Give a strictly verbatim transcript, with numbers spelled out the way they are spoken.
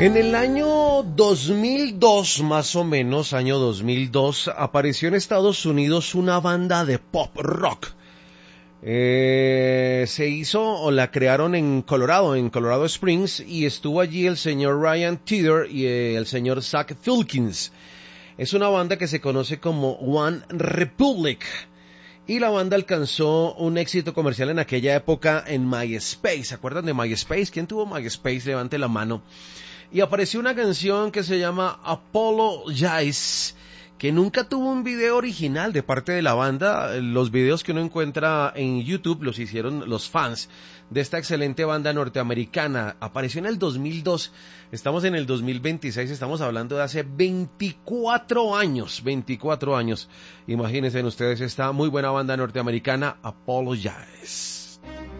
En el año dos mil dos, más o menos, año dos mil dos, apareció en Estados Unidos una banda de pop rock. Eh, se hizo o la crearon en Colorado, en Colorado Springs, y estuvo allí el señor Ryan Tedder y eh, el señor Zach Filkins. Es una banda que se conoce como One Republic. Y la banda alcanzó un éxito comercial en aquella época en MySpace. ¿Se acuerdan de MySpace? ¿Quién tuvo MySpace? Levante la mano. Y apareció una canción que se llama Apologize, que nunca tuvo un video original de parte de la banda. Los videos que uno encuentra en YouTube los hicieron los fans de esta excelente banda norteamericana. Apareció en el dos mil dos, estamos en el dos mil veintiséis, estamos hablando de hace veinticuatro años, veinticuatro años. Imagínense ustedes esta muy buena banda norteamericana, Apologize.